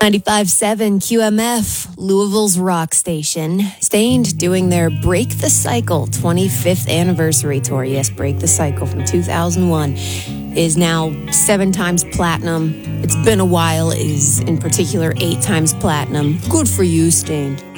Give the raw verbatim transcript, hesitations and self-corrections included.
ninety-five point seven Q M F, Louisville's rock station. Stained doing their Break the Cycle twenty-fifth anniversary tour. Yes, Break the Cycle from two thousand one is now seven times platinum. It's been a while, is in particular eight times platinum. Good for you, Stained.